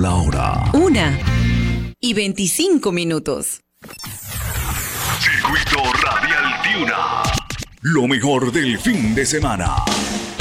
la hora. 1:25. Circuito Radial Tiuna. Lo mejor del fin de semana.